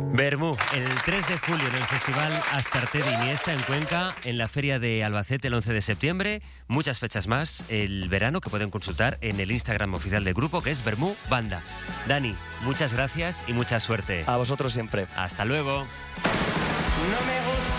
Bermú, el 3 de julio en el Festival Astarte de Iniesta en Cuenca, en la Feria de Albacete el 11 de septiembre, muchas fechas más el verano que pueden consultar en el Instagram oficial del grupo, que es Bermú Banda. Dani, muchas gracias y mucha suerte. A vosotros siempre. Hasta luego. No me gusta.